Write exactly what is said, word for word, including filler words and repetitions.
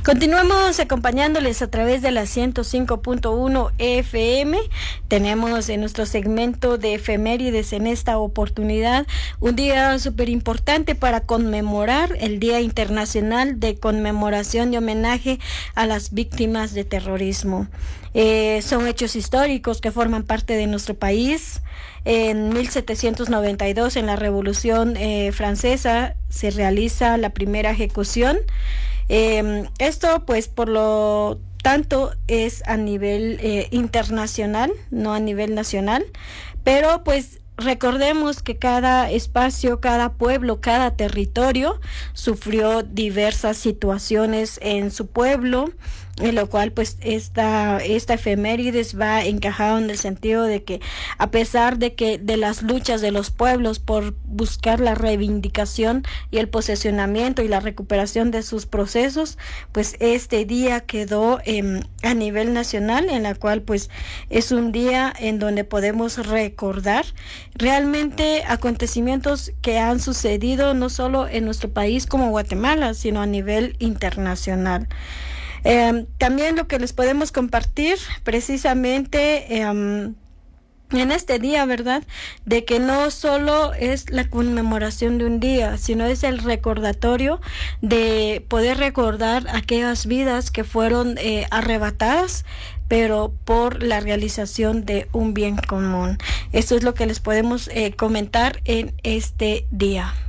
Continuamos acompañándoles a través de la ciento cinco punto uno F M. Tenemos en nuestro segmento de efemérides en esta oportunidad un día súper importante para conmemorar el Día Internacional de Conmemoración y Homenaje a las Víctimas de Terrorismo. Eh, son hechos históricos que forman parte de nuestro país. En mil setecientos noventa y dos, en la Revolución eh, Francesa, se realiza la primera ejecución. Eh, esto, pues, por lo tanto, es a nivel eh, internacional, no a nivel nacional, pero pues recordemos que cada espacio, cada pueblo, cada territorio sufrió diversas situaciones en su pueblo, en lo cual pues esta, esta efemérides va encajado en el sentido de que a pesar de que de las luchas de los pueblos por buscar la reivindicación y el posesionamiento y la recuperación de sus procesos, pues este día quedó eh, a nivel nacional, en la cual pues es un día en donde podemos recordar realmente acontecimientos que han sucedido no solo en nuestro país como Guatemala, sino a nivel internacional. Eh, también lo que les podemos compartir precisamente eh, en este día, ¿verdad? De que no solo es la conmemoración de un día, sino es el recordatorio de poder recordar aquellas vidas que fueron eh, arrebatadas, pero por la realización de un bien común. Esto es lo que les podemos eh, comentar en este día.